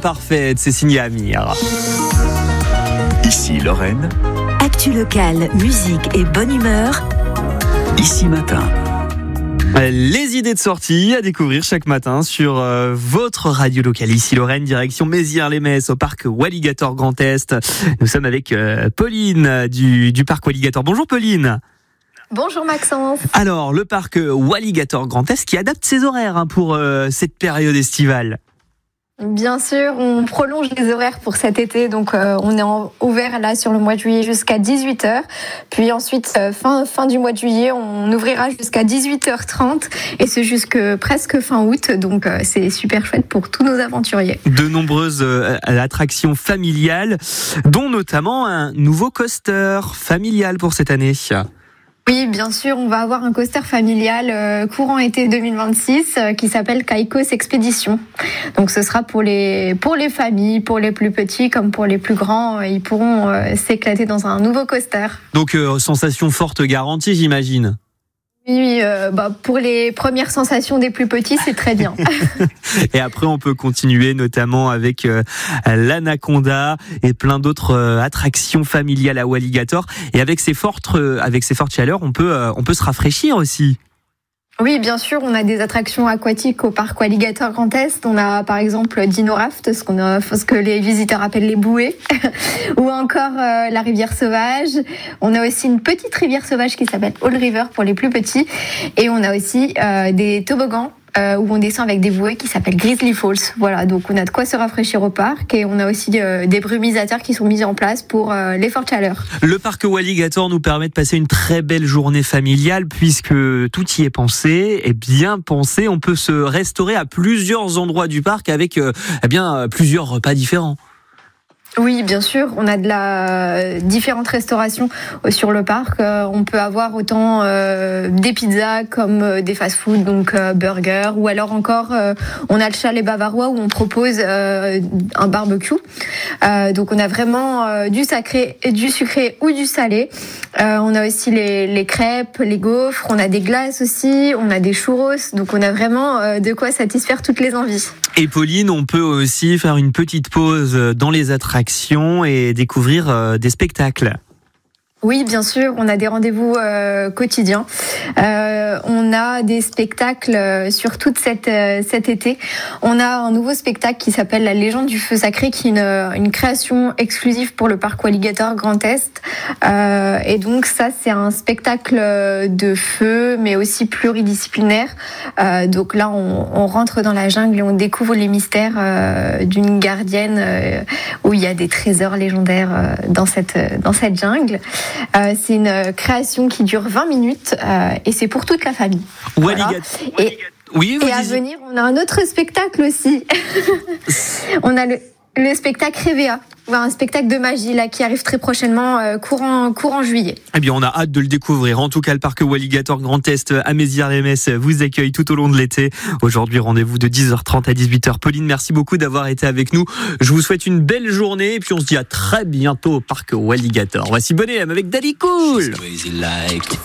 Imparfaite, c'est signé Amir. Ici Lorraine. Actu locale, musique et bonne humeur. Ici Matin. Les idées de sortie à découvrir chaque matin sur votre radio locale. Ici Lorraine, direction Mézières-les-Messes au parc Walligator Grand Est. Nous sommes avec Pauline du parc Walligator. Bonjour Pauline. Bonjour Maxence. Alors, le parc Walligator Grand Est qui adapte ses horaires pour cette période estivale. Bien sûr, on prolonge les horaires pour cet été, donc on est ouvert là sur le mois de juillet jusqu'à 18h. Puis ensuite, fin du mois de juillet, on ouvrira jusqu'à 18h30 et c'est presque fin août, donc c'est super chouette pour tous nos aventuriers. De nombreuses attractions familiales, dont notamment un nouveau coaster familial pour cette année. Oui, bien sûr, on va avoir un coaster familial courant été 2026 qui s'appelle Caicos Expédition. Donc ce sera pour les familles, pour les plus petits comme pour les plus grands, ils pourront s'éclater dans un nouveau coaster. Donc sensation forte garantie, j'imagine. Oui, pour les premières sensations des plus petits, c'est très bien. Et après, on peut continuer notamment avec l'Anaconda et plein d'autres attractions familiales à Walligator. Et avec ces fortes chaleurs, on peut se rafraîchir aussi. Oui, bien sûr, on a des attractions aquatiques au parc Walligator Grand Est. On a par exemple Dino Raft, ce que les visiteurs appellent les bouées, ou encore la rivière sauvage. On a aussi une petite rivière sauvage qui s'appelle All River pour les plus petits. Et on a aussi des toboggans où on descend avec des bouées qui s'appellent Grizzly Falls. Voilà, donc on a de quoi se rafraîchir au parc et on a aussi des brumisateurs qui sont mis en place pour les fortes chaleurs. Le parc Walligator nous permet de passer une très belle journée familiale puisque tout y est pensé et bien pensé. On peut se restaurer à plusieurs endroits du parc avec plusieurs repas différents. Oui, bien sûr, on a différentes restaurations sur le parc. On peut avoir autant des pizzas comme des fast-food, donc burgers, ou alors encore on a le chalet bavarois où on propose un barbecue. Donc on a vraiment du sucré ou du salé. On a aussi les crêpes, les gaufres, on a des glaces aussi, on a des churros. Donc on a vraiment de quoi satisfaire toutes les envies. Et Pauline, on peut aussi faire une petite pause dans les attractions et découvrir des spectacles. Oui, bien sûr, on a des rendez-vous quotidiens. On a des spectacles sur toute cet été. On a un nouveau spectacle qui s'appelle La Légende du Feu Sacré, qui est une création exclusive pour le parc Walligator Grand Est. Et donc ça, c'est un spectacle de feu, mais aussi pluridisciplinaire. Donc là, on rentre dans la jungle et on découvre les mystères d'une gardienne où il y a des trésors légendaires dans cette jungle. C'est une création qui dure 20 minutes et c'est pour toute la famille. Voilà. Oui, et à venir, on a un autre spectacle aussi. On a le spectacle Révéa, un spectacle de magie là qui arrive très prochainement, courant juillet. Eh bien, on a hâte de le découvrir. En tout cas, le parc Walligator Grand Est à Mézières-les-Messes vous accueille tout au long de l'été. Aujourd'hui, rendez-vous de 10h30 à 18h. pauline, merci beaucoup d'avoir été avec nous. Je vous souhaite une belle journée et puis on se dit à très bientôt au parc Walligator. Voici Bonnet M avec Daddy Cool.